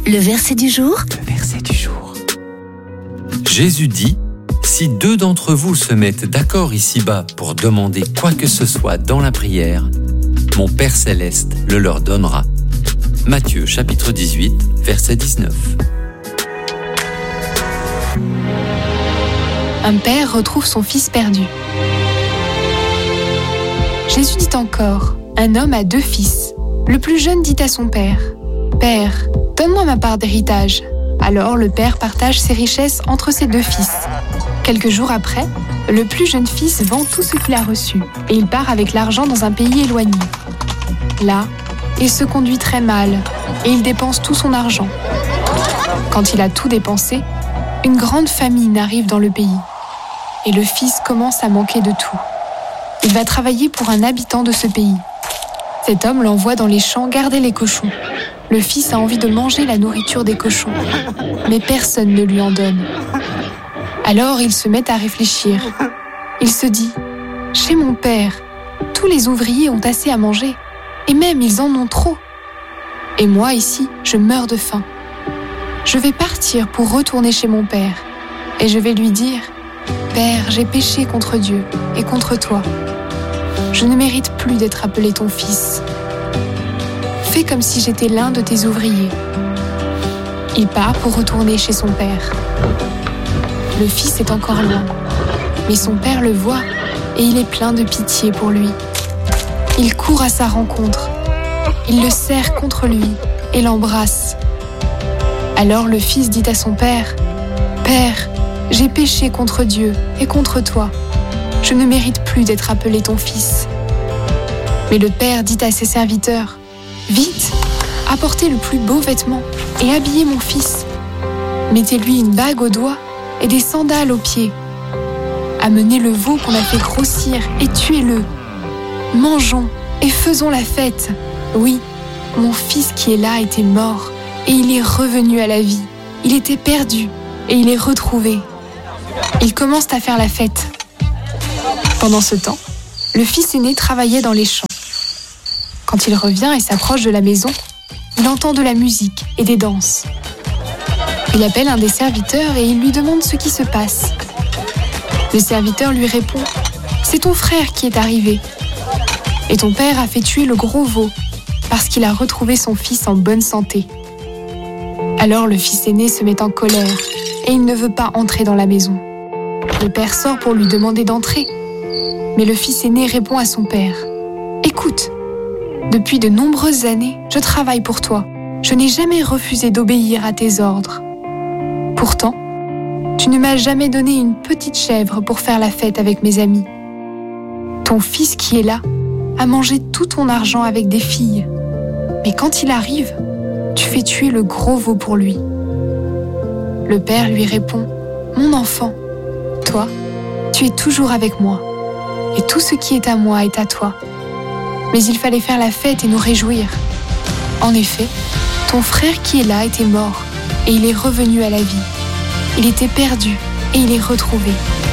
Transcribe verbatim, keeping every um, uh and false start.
Le verset du jour. Le verset du jour. Jésus dit, « Si deux d'entre vous se mettent d'accord ici-bas pour demander quoi que ce soit dans la prière, mon Père Céleste le leur donnera. » Matthieu chapitre dix-huit, verset dix-neuf. Un père retrouve son fils perdu. Jésus dit encore, un homme a deux fils. Le plus jeune dit à son père, « Père, donne-moi ma part d'héritage. » Alors le père partage ses richesses entre ses deux fils. Quelques jours après, le plus jeune fils vend tout ce qu'il a reçu et il part avec l'argent dans un pays éloigné. Là, il se conduit très mal et il dépense tout son argent. Quand il a tout dépensé, une grande famine arrive dans le pays et le fils commence à manquer de tout. Il va travailler pour un habitant de ce pays. Cet homme l'envoie dans les champs garder les cochons. Le fils a envie de manger la nourriture des cochons, mais personne ne lui en donne. Alors il se met à réfléchir. Il se dit, « Chez mon père, tous les ouvriers ont assez à manger, et même ils en ont trop. Et moi ici, je meurs de faim. Je vais partir pour retourner chez mon père, et je vais lui dire, « Père, j'ai péché contre Dieu et contre toi. Je ne mérite plus d'être appelé ton fils. Fais comme si j'étais l'un de tes ouvriers. » Il part pour retourner chez son père. Le fils est encore loin, mais son père le voit et il est plein de pitié pour lui. Il court à sa rencontre. Il le serre contre lui et l'embrasse. Alors le fils dit à son père, « Père, j'ai péché contre Dieu et contre toi. Je ne mérite plus d'être appelé ton fils. » Mais le père dit à ses serviteurs, « Vite, apportez le plus beau vêtement et habillez mon fils. Mettez-lui une bague au doigt et des sandales aux pieds. Amenez le veau qu'on a fait grossir et tuez-le. Mangeons et faisons la fête. Oui, mon fils qui est là était mort et il est revenu à la vie. Il était perdu et il est retrouvé. » Ils commencent à faire la fête. Pendant ce temps, le fils aîné travaillait dans les champs. Quand il revient et s'approche de la maison, il entend de la musique et des danses. Il appelle un des serviteurs et il lui demande ce qui se passe. Le serviteur lui répond « C'est ton frère qui est arrivé. Et ton père a fait tuer le gros veau parce qu'il a retrouvé son fils en bonne santé. » Alors le fils aîné se met en colère et il ne veut pas entrer dans la maison. Le père sort pour lui demander d'entrer. Mais le fils aîné répond à son père « Écoute, depuis de nombreuses années, je travaille pour toi. Je n'ai jamais refusé d'obéir à tes ordres. Pourtant, tu ne m'as jamais donné une petite chèvre pour faire la fête avec mes amis. Ton fils qui est là a mangé tout ton argent avec des filles. Mais quand il arrive, tu fais tuer le gros veau pour lui. » Le père lui répond « Mon enfant, toi, tu es toujours avec moi. Et tout ce qui est à moi est à toi. Mais il fallait faire la fête et nous réjouir. En effet, ton frère qui est là était mort, et il est revenu à la vie. Il était perdu, et il est retrouvé.